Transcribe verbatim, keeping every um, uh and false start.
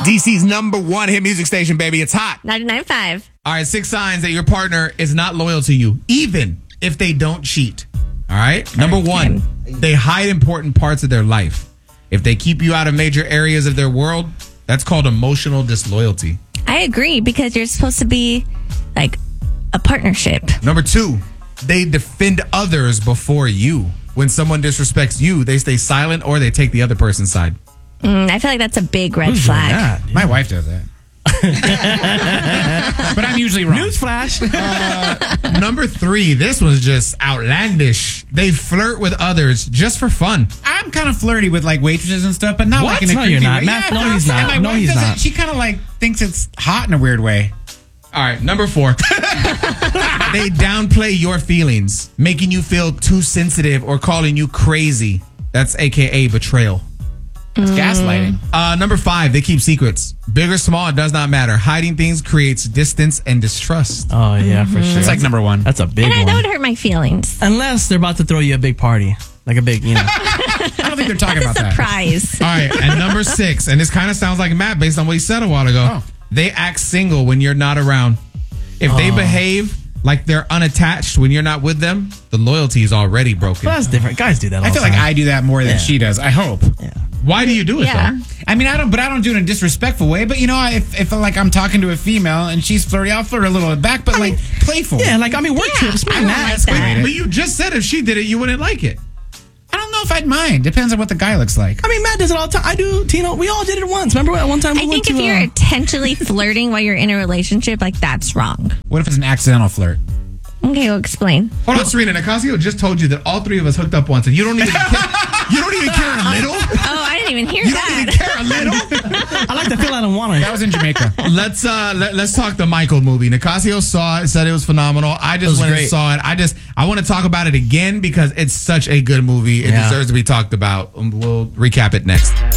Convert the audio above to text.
D C's number one hit music station, baby. It's hot. ninety-nine point five. All right, six signs that your partner is not loyal to you, even if they don't cheat. All right? Number one, they hide important parts of their life. If they keep you out of major areas of their world, that's called emotional disloyalty. I agree, because you're supposed to be like a partnership. Number two, they defend others before you. When someone disrespects you, they stay silent or they take the other person's side. Mm, I feel like that's a big red Who's doing flag. that? My wife does that. But I'm usually wrong. Newsflash. Uh, number three, this was just outlandish. They flirt with others just for fun. I'm kind of flirty with like waitresses and stuff, but not What? like in a No, creepy you're not. way. Matt, no, I'm he's saying not. my No, wife he's doesn't- not. She kind of like thinks it's hot in a weird way. All right, number four. They downplay your feelings, making you feel too sensitive or calling you crazy. That's A K A betrayal. It's gaslighting. Uh, number five, they keep secrets. Big or small, it does not matter. Hiding things creates distance and distrust. Oh, yeah, for sure. It's like number one. That's a big And I, one. that would hurt my feelings. Unless they're about to throw you a big party. Like a big, you know. I don't think they're talking about that. Surprise. All right, and number six, and this kind of sounds like Matt based on what he said a while ago. Oh. They act single when you're not around. If they Oh. behave like they're unattached when you're not with them, the loyalty is already broken. But that's different. Guys do that all I feel the like time. I do that more than Yeah. she does. I hope. Yeah. Why do you do it Yeah. though? I mean, I don't, but I don't do it in a disrespectful way. But you know, if if like I'm talking to a female and she's flirty, I'll flirt a little bit back, but like playful. Yeah, like, I mean, work Yeah, trips. I Man, don't that. like that. But you just said if she did it, you wouldn't like it. I don't know if I'd mind. Depends on what the guy looks like. I mean, Matt does it all the time. I do, Tino. We all did it once. Remember at one time we I went think to... if you're uh, intentionally flirting while you're in a relationship, like that's wrong. What if it's an accidental flirt? Okay, well, explain. Hold on, Serena. Nicasio just told you that all three of us hooked up once, and you don't even care. You don't even care a little. Oh, I didn't even hear You that. don't even care a little. I like to feel I don't want That to. was in Jamaica. Let's uh let, let's talk the Michael movie. Nicasio saw it, said it was phenomenal. I just was went and great. saw it. I just I want to talk about it again because it's such a good movie. It Yeah. deserves to be talked about. Um, We'll recap it next.